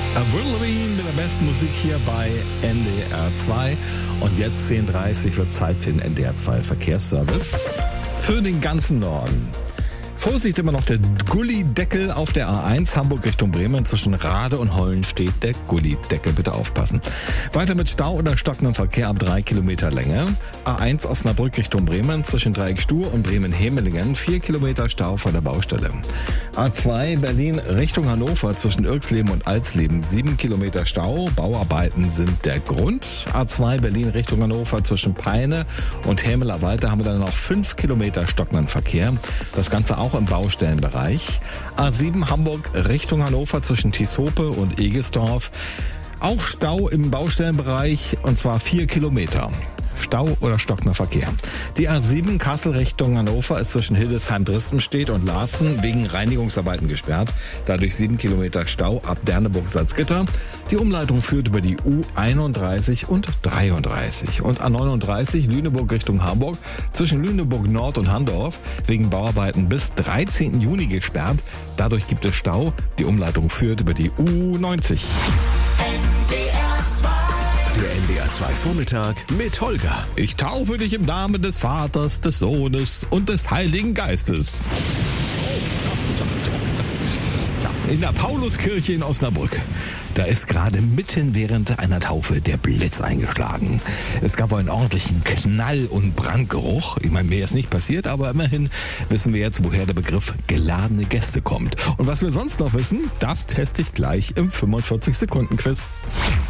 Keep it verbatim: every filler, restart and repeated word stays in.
Avril Lavigne mit der besten Musik hier bei N D R zwei. Und jetzt zehn Uhr dreißig wird Zeit für den N D R zwei Verkehrsservice für den ganzen Norden. Vorsicht, immer noch der Gullideckel auf der A eins, Hamburg Richtung Bremen. Zwischen Rade und Hollen steht der Gullideckel, bitte aufpassen. Weiter mit Stau oder stockendem Verkehr ab drei Kilometer Länge. A eins Osnabrück Richtung Bremen, zwischen Dreieck Stur und Bremen-Hemelingen, vier Kilometer Stau vor der Baustelle. A zwei Berlin Richtung Hannover, zwischen Irksleben und Alsleben, sieben Kilometer Stau. Bauarbeiten sind der Grund. A zwei Berlin Richtung Hannover, zwischen Peine und Hämeler Weite haben wir dann noch fünf Kilometer stockenden Verkehr. Das Ganze auch im Baustellenbereich. A sieben Hamburg Richtung Hannover, zwischen Tieshope und Egesdorf. Auch Stau im Baustellenbereich, und zwar vier Kilometer. Stau oder stockender Verkehr. Die A sieben Kassel Richtung Hannover ist zwischen Hildesheim-Dristenstedt und Laatzen wegen Reinigungsarbeiten gesperrt. Dadurch sieben Kilometer Stau ab Derneburg-Salzgitter. Die Umleitung führt über die U einunddreißig und dreiunddreißig. Und A neununddreißig Lüneburg Richtung Hamburg zwischen Lüneburg Nord und Handorf wegen Bauarbeiten bis dreizehnten Juni gesperrt. Dadurch gibt es Stau. Die Umleitung führt über die U neunzig. Der N D R zwei Vormittag mit Holger. Ich taufe dich im Namen des Vaters, des Sohnes und des Heiligen Geistes. In der Pauluskirche in Osnabrück. Da ist gerade mitten während einer Taufe der Blitz eingeschlagen. Es gab einen ordentlichen Knall- und Brandgeruch. Ich meine, mir ist nicht passiert, aber immerhin wissen wir jetzt, woher der Begriff geladene Gäste kommt. Und was wir sonst noch wissen, das teste ich gleich im fünfundvierzig Sekunden Quiz.